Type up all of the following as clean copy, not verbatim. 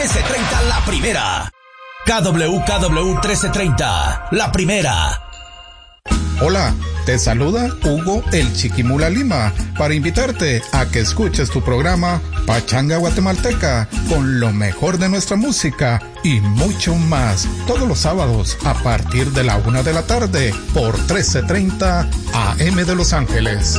1330 La Primera. KWKW 1330 La Primera. Hola, te saluda Hugo el Chiquimula Lima para invitarte a que escuches tu programa Pachanga Guatemalteca con lo mejor de nuestra música y mucho más todos los sábados a partir de la 1 de la tarde por 1330 AM de Los Ángeles.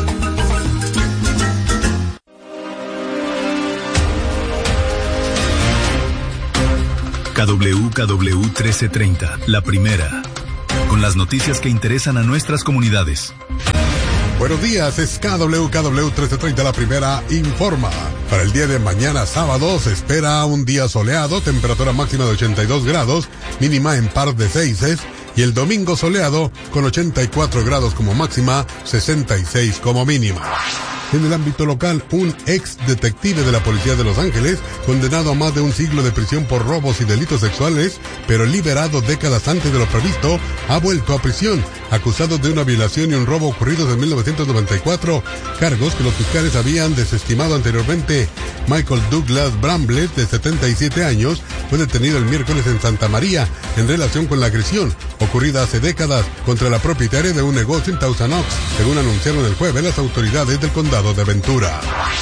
KWKW 1330 La Primera, con las noticias que interesan a nuestras comunidades. Buenos días, es KWKW 1330 La Primera informa. Para el día de mañana sábado se espera un día soleado, temperatura máxima de 82 grados, mínima en par de 6, y el domingo soleado con 84 grados como máxima, 66 como mínima. En el ámbito local, un ex detective de la Policía de Los Ángeles, condenado a más de un siglo de prisión por robos y delitos sexuales, pero liberado décadas antes de lo previsto, ha vuelto a prisión, acusado de una violación y un robo ocurridos en 1994, cargos que los fiscales habían desestimado anteriormente. Michael Douglas Bramblett, de 77 años, fue detenido el miércoles en Santa María en relación con la agresión ocurrida hace décadas contra la propietaria de un negocio en Thousand Oaks, según anunciaron el jueves las autoridades del condado de Ventura.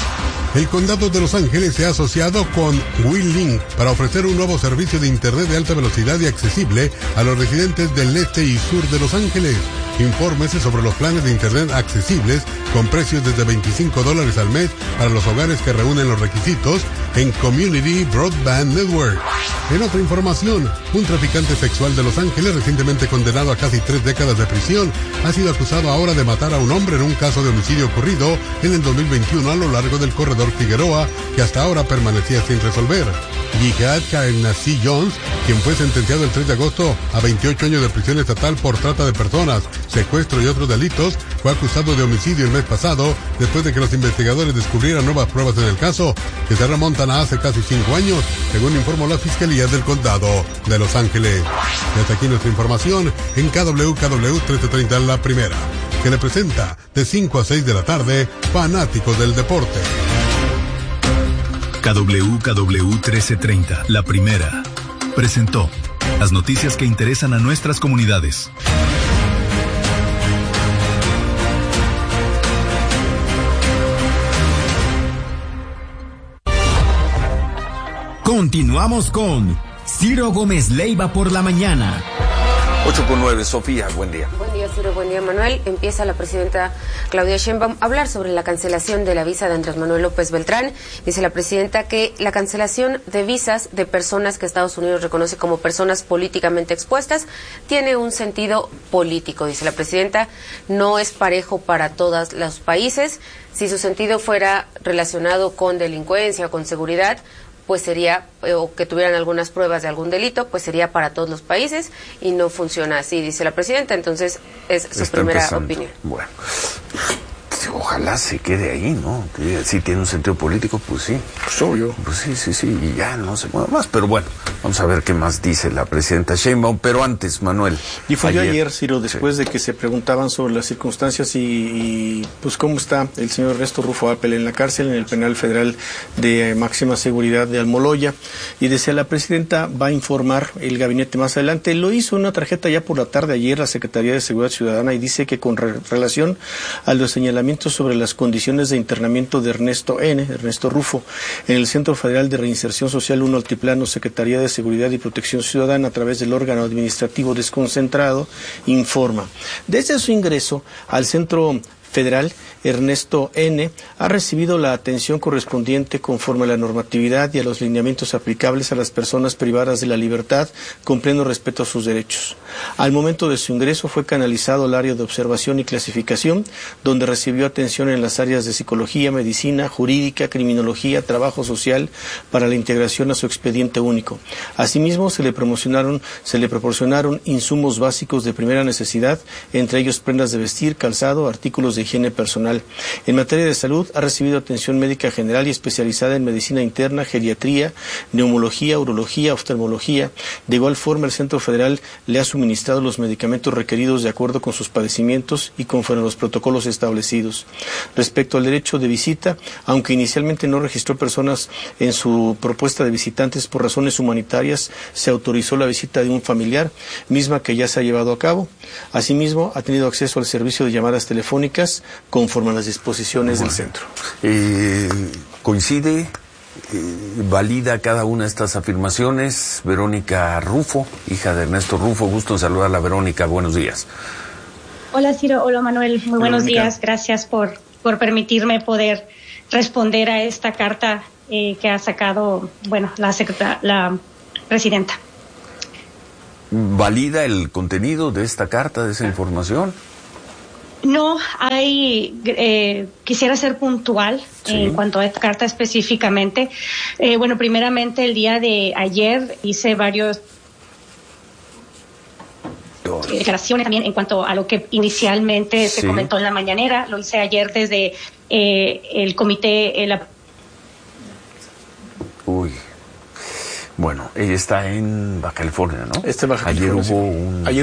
El condado de Los Ángeles se ha asociado con WeLink para ofrecer un nuevo servicio de internet de alta velocidad y accesible a los residentes del este y sur de Los Ángeles. Infórmese sobre los planes de internet accesibles con precios desde $25 al mes para los hogares que reúnen los requisitos en Community Broadband Network. En otra información, un traficante sexual de Los Ángeles, recientemente condenado a casi 3 décadas de prisión, ha sido acusado ahora de matar a un hombre en un caso de homicidio ocurrido en el 2021 a lo largo del corredor Figueroa, que hasta ahora permanecía sin resolver. Jihad Karnasi Jones, quien fue sentenciado el 3 de agosto a 28 años de prisión estatal por trata de personas, secuestro y otros delitos, fue acusado de homicidio el mes pasado, después de que los investigadores descubrieran nuevas pruebas en el caso, que se remontan a hace casi 5 años, según informó la Fiscalía del Condado de Los Ángeles. Y hasta aquí nuestra información en KWKW 1330 La Primera, que le presenta de 5 a 6 de la tarde, Fanáticos del Deporte. KWKW 1330 La Primera presentó las noticias que interesan a nuestras comunidades. Continuamos con Ciro Gómez Leiva por la mañana. 8:09, Sofía, buen día. Buen día, Ciro, buen día, Manuel. Empieza la presidenta Claudia Sheinbaum a hablar sobre la cancelación de la visa de Andrés Manuel López Beltrán. Dice la presidenta que la cancelación de visas de personas que Estados Unidos reconoce como personas políticamente expuestas tiene un sentido político. Dice la presidenta, no es parejo para todos los países. Si su sentido fuera relacionado con delincuencia o con seguridad, pues sería, o que tuvieran algunas pruebas de algún delito, pues sería para todos los países, y no funciona así, dice la presidenta. Entonces es su primera opinión. Bueno, ojalá se quede ahí, ¿no? Si tiene un sentido político, pues sí. Pues obvio. Pues sí, y ya no se mueve más. Pero bueno, vamos a ver qué más dice la presidenta Sheinbaum. Pero antes, Manuel. Difundió ayer, Ciro, después de que se preguntaban sobre las circunstancias y pues cómo está el señor Ernesto Rufo Appel en la cárcel, en el penal federal de máxima seguridad de Almoloya. Y decía la presidenta, va a informar el gabinete más adelante. Lo hizo una tarjeta ya por la tarde ayer la Secretaría de Seguridad Ciudadana, y dice que con relación a los señalamientos sobre las condiciones de internamiento de Ernesto Rufo, en el Centro Federal de Reinserción Social 1 Altiplano, Secretaría de Seguridad y Protección Ciudadana, a través del órgano administrativo desconcentrado, informa. Desde su ingreso al Centro Federal, Ernesto N. ha recibido la atención correspondiente conforme a la normatividad y a los lineamientos aplicables a las personas privadas de la libertad, con pleno respeto a sus derechos. Al momento de su ingreso fue canalizado al área de observación y clasificación, donde recibió atención en las áreas de psicología, medicina, jurídica, criminología, trabajo social, para la integración a su expediente único. Asimismo, se le proporcionaron insumos básicos de primera necesidad, entre ellos prendas de vestir, calzado, artículos de de higiene personal. En materia de salud, ha recibido atención médica general y especializada en medicina interna, geriatría, neumología, urología, oftalmología. De igual forma, el Centro Federal le ha suministrado los medicamentos requeridos de acuerdo con sus padecimientos y conforme a los protocolos establecidos. Respecto al derecho de visita, aunque inicialmente no registró personas en su propuesta de visitantes por razones humanitarias, se autorizó la visita de un familiar, misma que ya se ha llevado a cabo. Asimismo, ha tenido acceso al servicio de llamadas telefónicas conforme a las disposiciones del centro. ¿Coincide, valida cada una de estas afirmaciones Verónica Rufo, hija de Ernesto Rufo? Gusto en saludarla, Verónica. Buenos días. Hola, Ciro. Hola, Manuel. Muy buenos días. Gracias por permitirme poder responder a esta carta que ha sacado, la presidenta. ¿Valida el contenido de esta carta, de esa información? No, quisiera ser puntual en cuanto a esta carta específicamente. Primeramente, el día de ayer hice varios declaraciones también en cuanto a lo que inicialmente se comentó en la mañanera. Lo hice ayer desde el comité. Bueno, ella está en Baja California, ¿no? Está en Baja California. Ayer hubo un